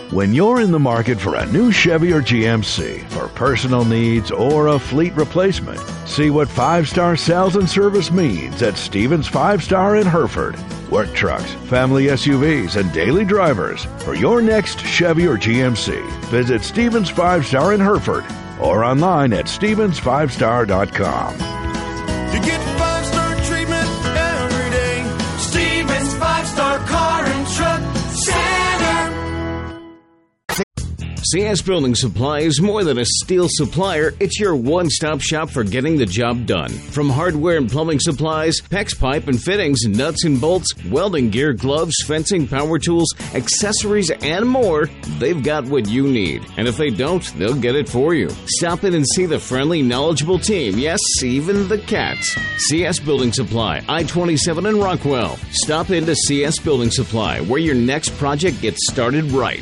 When you're in the market for a new Chevy or GMC for personal needs or a fleet replacement, see what 5-star sales and service means at Stevens 5-Star in Hereford. Work trucks, family SUVs, and daily drivers. For your next Chevy or GMC, visit Stevens 5-Star in Hereford or online at stevens5star.com. You get 5-star treatment every day. Stevens 5-Star Car and Truck Center. CS Building Supply is more than a steel supplier. It's your one-stop shop for getting the job done. From hardware and plumbing supplies, PEX pipe and fittings, nuts and bolts, welding gear, gloves, fencing, power tools, accessories, and more, they've got what you need. And if they don't, they'll get it for you. Stop in and see the friendly, knowledgeable team. Yes, even the cats. CS Building Supply, I-27 in Rockwell. Stop in to CS Building Supply, where your next project gets started right.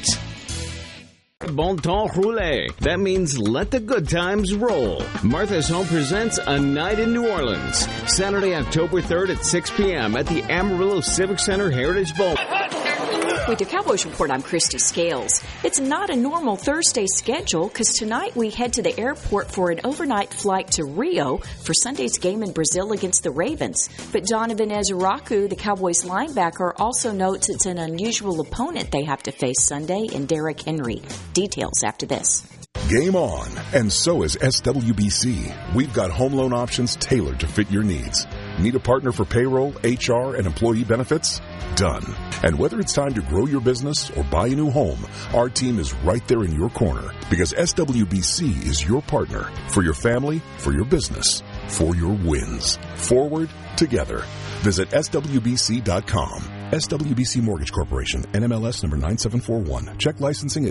Bon temps roulé. That means let the good times roll. Martha's Home presents A Night in New Orleans. Saturday, October 3rd at 6 p.m. at the Amarillo Civic Center Heritage Bowl. With your Cowboys Report, I'm Christy Scales. It's not a normal Thursday schedule because tonight we head to the airport for an overnight flight to Rio for Sunday's game in Brazil against the Ravens. But Donovan Ezeraku, the Cowboys linebacker, also notes it's an unusual opponent they have to face Sunday in Derrick Henry. Details after this. Game on, and so is SWBC. We've got home loan options tailored to fit your needs. Need a partner for payroll, HR, and employee benefits? Done. And whether it's time to grow your business or buy a new home, our team is right there in your corner because SWBC is your partner for your family, for your business, for your wins. Forward, together. Visit SWBC.com. SWBC Mortgage Corporation, NMLS number 9741. Check licensing at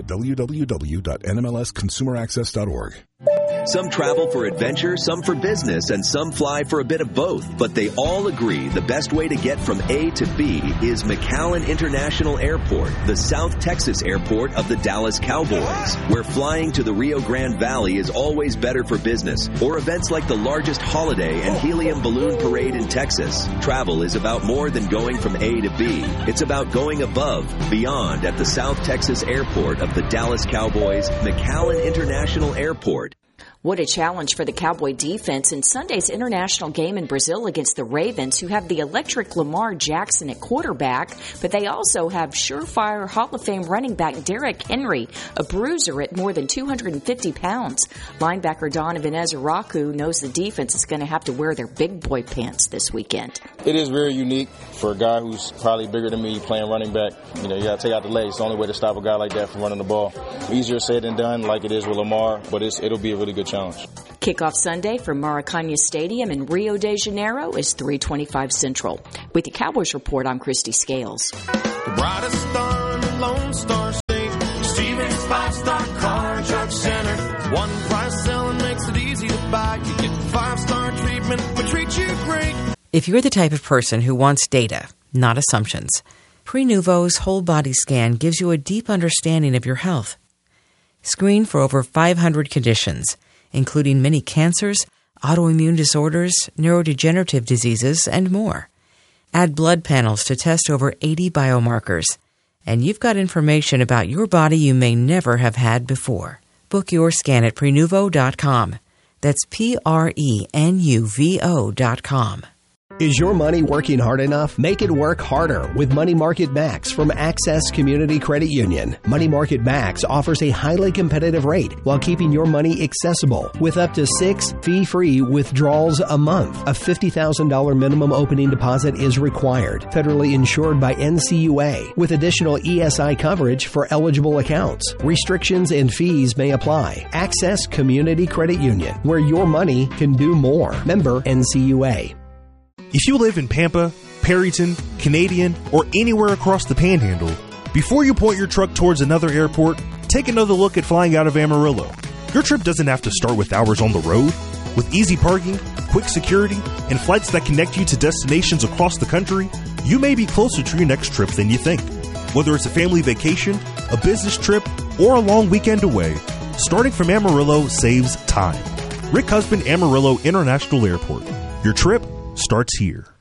www.nmlsconsumeraccess.org. Some travel for adventure, some for business, and some fly for a bit of both. But they all agree the best way to get from A to B is McAllen International Airport, the South Texas airport of the Dallas Cowboys, where flying to the Rio Grande Valley is always better for business, or events like the largest holiday and helium balloon parade in Texas. Travel is about more than going from A to B. It's about going above, beyond at the South Texas airport of the Dallas Cowboys, McAllen International Airport. What a challenge for the Cowboy defense in Sunday's international game in Brazil against the Ravens, who have the electric Lamar Jackson at quarterback, but they also have surefire Hall of Fame running back Derrick Henry, a bruiser at more than 250 pounds. Linebacker Donovan Ezeraku knows the defense is going to have to wear their big boy pants this weekend. It is very unique for a guy who's probably bigger than me playing running back. You know, you got to take out the legs. It's the only way to stop a guy like that from running the ball. Easier said than done, like it is with Lamar, but it'll be a really good challenge. Kickoff Sunday from Maracanã Stadium in Rio de Janeiro is 3:25 Central. With the Cowboys Report, I'm Christy Scales. The brightest star in the Lone Star State. Stevens 5-Star Car and Truck Center. One price selling makes it easy to buy. You get 5-star treatment, we treat you great. If you're the type of person who wants data, not assumptions, Prenuvo's whole body scan gives you a deep understanding of your health. Screen for over 500 conditions, including many cancers, autoimmune disorders, neurodegenerative diseases, and more. Add blood panels to test over 80 biomarkers, and you've got information about your body you may never have had before. Book your scan at Prenuvo.com. That's Prenuvo.com. Is your money working hard enough? Make it work harder with Money Market Max from Access Community Credit Union. Money Market Max offers a highly competitive rate while keeping your money accessible with up to 6 fee-free withdrawals a month. A $50,000 minimum opening deposit is required. Federally insured by NCUA with additional ESI coverage for eligible accounts. Restrictions and fees may apply. Access Community Credit Union, where your money can do more. Member NCUA. If you live in Pampa, Perryton, Canadian, or anywhere across the Panhandle, before you point your truck towards another airport, take another look at flying out of Amarillo. Your trip doesn't have to start with hours on the road. With easy parking, quick security, and flights that connect you to destinations across the country, you may be closer to your next trip than you think. Whether it's a family vacation, a business trip, or a long weekend away, starting from Amarillo saves time. Rick Husband, Amarillo International Airport. Your trip starts here.